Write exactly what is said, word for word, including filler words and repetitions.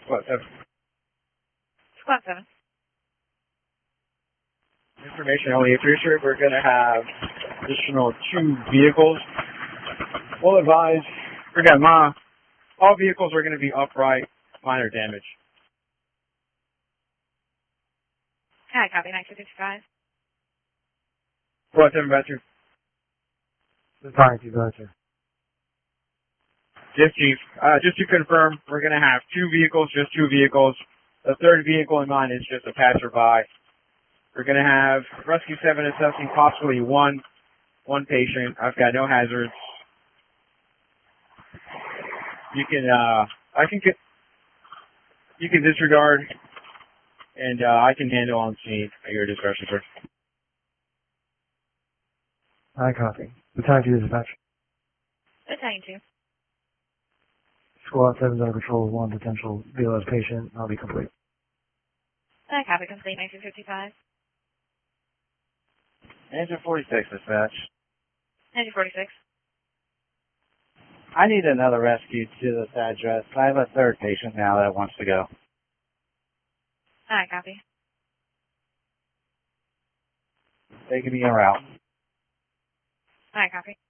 Squad seven. Squad seven. Information only. If you're sure, we're going to have additional two vehicles. We'll advise, forget Ma, all vehicles are going to be upright, minor damage. Hi, copy nine two fifty-five. Squad seven, Baxter. Fine, you got you. Yes, Chief. Uh, just to confirm, we're going to have two vehicles, just two vehicles. The third vehicle in mind is just a passerby. We're going to have Rescue seven assessing possibly one, one patient. I've got no hazards. You can, uh, I can get, you can disregard, and, uh, I can handle on scene at your discretion, sir. I copy. Battalion two dispatch. Battalion two. Squad seven's under control of one potential B L S patient. I'll be complete. Hi, copy complete nine two fifty-five. Engine forty-six, dispatch. Engine forty-six. I need another rescue to this address. I have a third patient now that wants to go. Hi, copy. Taking me en route. Hi, copy.